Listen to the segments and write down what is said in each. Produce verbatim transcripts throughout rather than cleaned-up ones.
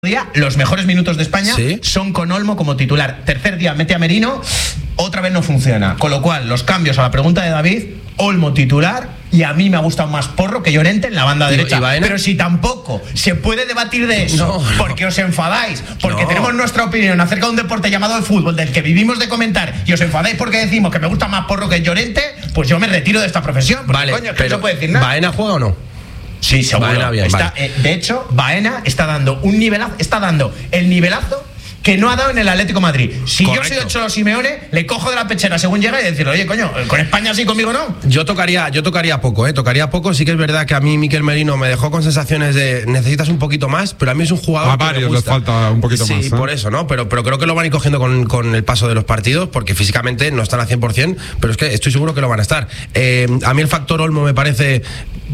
día, los mejores minutos de España ¿Sí? son con Olmo como titular. Tercer día mete a Merino, otra vez no funciona. Con lo cual, los cambios a la pregunta de David, Olmo titular, y a mí me ha gustado más Porro que Llorente en la banda derecha. Pero si tampoco se puede debatir de eso, no, porque no. os enfadáis, porque no. tenemos nuestra opinión acerca de un deporte llamado el fútbol, del que vivimos de comentar, y os enfadáis porque decimos que me gusta más Porro que Llorente, pues yo me retiro de esta profesión. Porque, vale, coño, es que pero no se puede decir nada. ¿Baena juega o no? Sí, seguro. Baena bien, está, vale. eh, de hecho, Baena está dando un nivelazo, está dando el nivelazo que no ha dado en el Atlético de Madrid. Si Correcto. yo soy el Cholo Simeone, le cojo de la pechera según llega y decirle, oye, coño, con España sí, conmigo no. Yo tocaría, yo tocaría poco, eh, tocaría poco. Sí que es verdad que a mí Mikel Merino me dejó con sensaciones de necesitas un poquito más, pero a mí es un jugador a que varios me gusta. les falta un poquito sí, más. Sí, ¿eh? por eso, ¿no? Pero, pero creo que lo van a ir cogiendo con, con el paso de los partidos, porque físicamente no están al cien por ciento, pero es que estoy seguro que lo van a estar. Eh, a mí el factor Olmo me parece,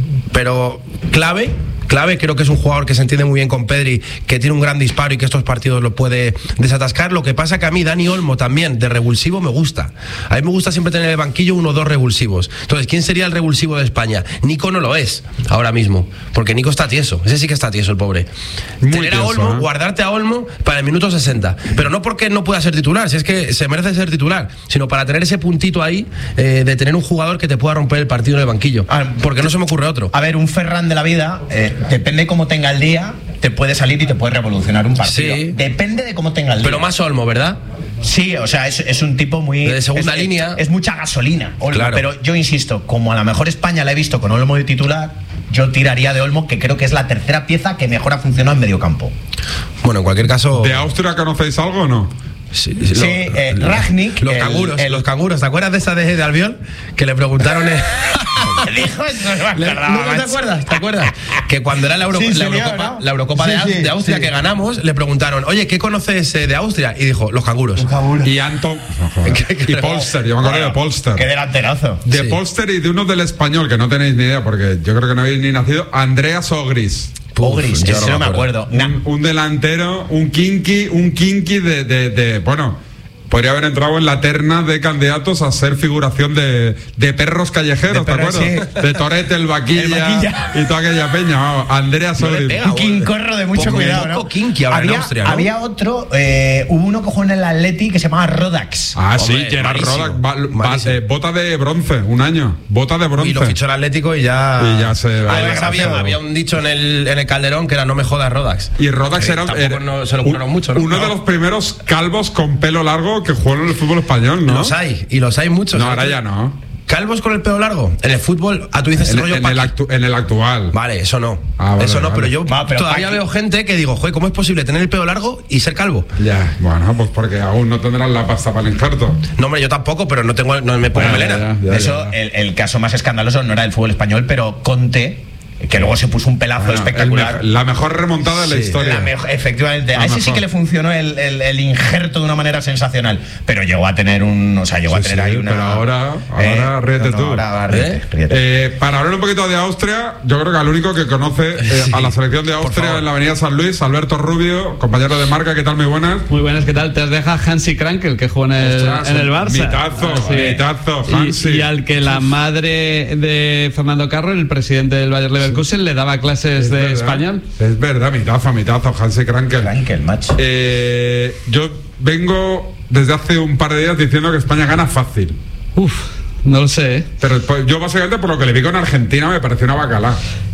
pero clave. Clave, creo que es un jugador que se entiende muy bien con Pedri, que tiene un gran disparo y que estos partidos lo puede desatascar. Lo que pasa que a mí Dani Olmo también, de revulsivo, me gusta. A mí me gusta siempre tener en el banquillo uno o dos revulsivos. Entonces, ¿quién sería el revulsivo de España? Nico no lo es ahora mismo, porque Nico está tieso. Ese sí que está tieso, el pobre. Muy tener tieso, a Olmo, ¿eh? guardarte a Olmo para el minuto sesenta. Pero no porque no pueda ser titular, si es que se merece ser titular, sino para tener ese puntito ahí eh, de tener un jugador que te pueda romper el partido en el banquillo. Ah, porque no se me ocurre otro. A ver, un Ferran de la vida... Eh, depende de cómo tenga el día, te puede salir y te puede revolucionar un partido. Sí. Depende de cómo tenga el día. Pero más Olmo, ¿verdad? Sí, o sea, es, es un tipo muy... De segunda es, línea. Es, es mucha gasolina, Olmo. Claro. Pero yo insisto, como a la mejor España la he visto con Olmo de titular, yo tiraría de Olmo, que creo que es la tercera pieza que mejor ha funcionado en medio campo. Bueno, en cualquier caso... ¿De Austria conocéis algo o no? Sí, sí lo, eh, lo, Ragnik. Los el, canguros, el, los canguros. ¿Te acuerdas de esa de, de Albiol? Que le preguntaron. El... dijo eso, no, me le, no, ¿no te acuerdas? ¿Te acuerdas? Que cuando era la, Euro, sí, la Eurocopa, ¿no? la Eurocopa sí, de, sí, de Austria sí. que ganamos, le preguntaron, oye, ¿qué conoces de Austria? Y dijo, los canguros. Los canguros. Y Anton. No, y Polster, yo me acuerdo bueno, de Polster. Qué delanterazo. De sí. Polster y de uno del español, que no tenéis ni idea, porque yo creo que no habéis ni nacido, Andreas Ogris. Ogris, ese no, no me acuerdo. Un, un delantero, un kinky, un kinky de, de, de bueno. Podría haber entrado en la terna de candidatos a ser figuración de, de perros callejeros, de perros, ¿te acuerdas? Sí. De Torete, el vaquilla, el vaquilla y toda aquella peña. Vamos, Andrea Sobris. Un quincorro de mucho poco, cuidado, un ¿no? poco kinky ahora había, en Austria, ¿no? Había otro, eh, hubo uno que jugó en el Atleti que se llamaba Rodax. Ah, Hombre, sí, Gerard Rodax. Va, va, eh, bota de bronce, un año. Bota de bronce. Y lo fichó el Atlético y ya... Y ya se... Además había, había un dicho en el, en el Calderón que era no me jodas Rodax. Y Rodax era... era no, se lo curaron mucho, ¿no? Uno no. de los primeros calvos con pelo largo que jugó en el fútbol español, ¿no? Los hay, y los hay muchos. No, ahora ya no. ¿Calvos con el pelo largo? En el fútbol, ah, tú dices en, rollo en, el actu- en el actual. Vale, eso no. Ah, vale, eso no, vale. pero yo Va, pero todavía Paqui... veo gente que digo, joder, ¿cómo es posible tener el pelo largo y ser calvo? Ya, bueno, pues porque aún no tendrán la pasta para el injerto. No, hombre, yo tampoco, pero no tengo, no me pongo ya, melena. Ya, ya, ya, eso, ya. El, el caso más escandaloso no era el fútbol español, pero Conte, que luego se puso un pelazo bueno, espectacular. Me- la mejor remontada de la sí, historia. La mejor, efectivamente. La a ese mejor. sí que le funcionó el, el, el injerto de una manera sensacional. Pero llegó a tener un. O sea, llegó Sí, a tener sí, ahí una. pero ahora, ahora ríete no, tú. Ahora, ahora ríete, ¿Eh? ríete. Eh, para hablar un poquito de Austria, yo creo que al único que conoce eh, Sí, a la selección de Austria en la avenida San Luis, Alberto Rubio, compañero de marca. ¿Qué tal? Muy buenas. Muy buenas, ¿qué tal? Te has dejado Hansi Krankel, que jugó en el, Ostras, en el Barça. Mitazo, Así. mitazo, Hansi. Y, y al que la madre de Fernando Carro, el presidente del Bayer Leverkusen, sí. le daba clases es de verdad, español. Es verdad, mitazo, mitazo, Hansi Krankel. Krankel, macho. Eh, yo vengo desde hace un par de días diciendo que España gana fácil. Uf, no lo sé, ¿eh? Pero pues, yo básicamente por lo que le vi con Argentina me pareció una bacala.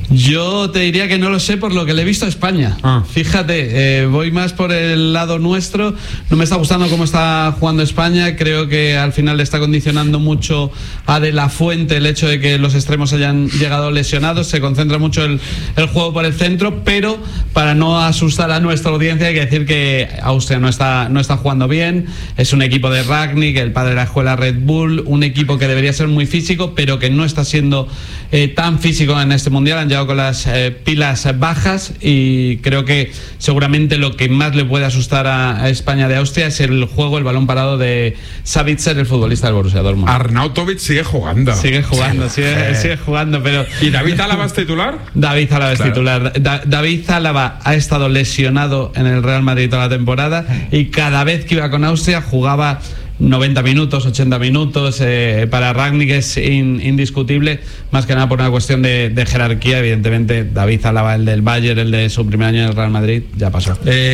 Yo te diría que no lo sé por lo que le he visto a España. Ah. Fíjate, eh, voy más por el lado nuestro. No me está gustando cómo está jugando España. Creo que al final le está condicionando mucho a De La Fuente el hecho de que los extremos hayan llegado lesionados. Se concentra mucho el, el juego por el centro, pero para no asustar a nuestra audiencia hay que decir que Austria no está, no está jugando bien. Es un equipo de Ragnik, el padre de la escuela Red Bull, un equipo que debería ser muy físico, pero que no está siendo eh, tan físico en este mundial. Han llegado con las eh, pilas bajas y creo que seguramente lo que más le puede asustar a, a España de Austria es el juego, el balón parado de Savitzer, el futbolista del Borussia Dortmund. Arnautovic sigue jugando. Sigue jugando, sigue, sigue jugando, pero... ¿Y David Álava es titular? David Álava es Claro. titular. Da- David Álava ha estado lesionado en el Real Madrid toda la temporada y cada vez que iba con Austria jugaba noventa minutos, ochenta minutos. Eh, para Rangnick es in, indiscutible, más que nada por una cuestión de, de jerarquía. Evidentemente, David Álava, el del Bayern, el de su primer año en el Real Madrid, ya pasó. Eh,